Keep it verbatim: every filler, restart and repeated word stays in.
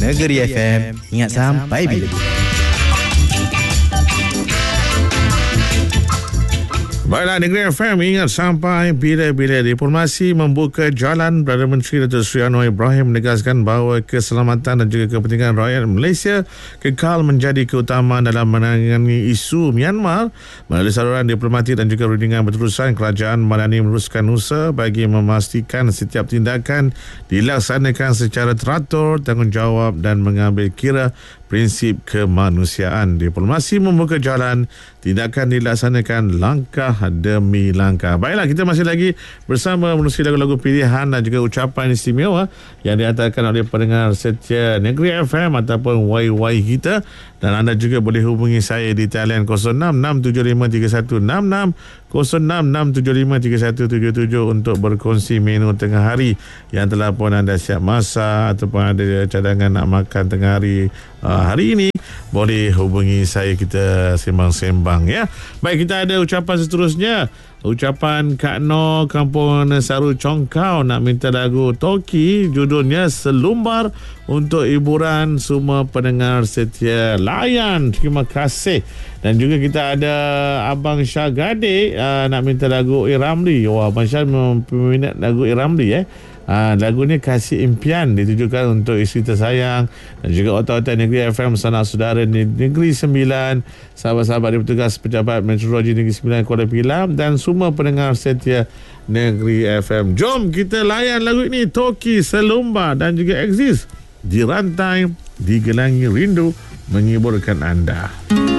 Negeri F M, ingat sampai bila-bila. Baiklah, Negeri F M ingat sampai bila-bila. Diplomasi membuka jalan. Perdana Menteri Datuk Seri Anwar Ibrahim menegaskan bahawa keselamatan dan juga kepentingan rakyat Malaysia kekal menjadi keutamaan dalam menangani isu Myanmar. Melalui saluran diplomatik dan juga rundingan berterusan, kerajaan Madani meneruskan usaha bagi memastikan setiap tindakan dilaksanakan secara teratur, tanggungjawab dan mengambil kira prinsip kemanusiaan. Diplomasi membuka jalan, tindakan dilaksanakan langkah demi langkah. Baiklah, kita masih lagi bersama menerusi lagu-lagu pilihan dan juga ucapan istimewa yang dihantarkan oleh pendengar setia Negeri F M ataupun Y Y kita. Dan anda juga boleh hubungi saya di talian kosong enam enam tujuh lima tiga satu enam enam, kosong enam enam tujuh lima tiga satu tujuh tujuh untuk berkongsi menu tengah hari yang telah pun anda siap masak ataupun ada cadangan nak makan tengah hari uh, hari ini. Boleh hubungi saya, kita sembang-sembang ya. Baik, kita ada ucapan seterusnya. Ucapan Kak Noh, Kampung Saru Chongkau, nak minta lagu Toki, judulnya Selumbar, untuk hiburan semua pendengar setia layan. Terima kasih. Dan juga kita ada Abang Syah Gade, uh, nak minta lagu Iramli. Wah, Abang Syah peminat lagu Iramli eh. Ha, lagu ni Kasih Impian, ditujukan untuk isteri tersayang dan juga otak-otak Negeri F M, sanak saudara di Negeri Sembilan, sahabat-sahabat di petugas pejabat Meteorologi Negeri Sembilan Kuala Pilam dan semua pendengar setia Negeri F M. Jom kita layan lagu ini, Toki Selumbar, dan juga Exist, Dirantai Digelangi Rindu, menghiburkan anda.